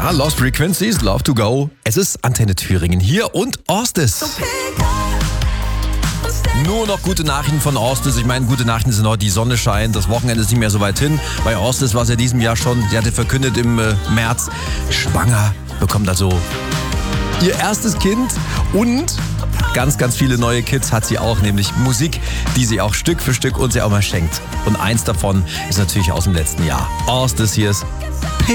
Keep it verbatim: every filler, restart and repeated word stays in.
Ja, Lost Frequencies, Love to Go. Es ist Antenne Thüringen hier und Orstes. Nur noch gute Nachrichten von Orstes. Ich meine, gute Nachrichten sind noch, die Sonne scheint, das Wochenende ist nicht mehr so weit hin. Bei Orstes war es ja diesem Jahr schon, sie hatte verkündet im äh, März, schwanger, bekommt also ihr erstes Kind und ganz, ganz viele neue Kids hat sie auch, nämlich Musik, die sie auch Stück für Stück uns ja auch mal schenkt. Und eins davon ist natürlich aus dem letzten Jahr. Orstes, hier ist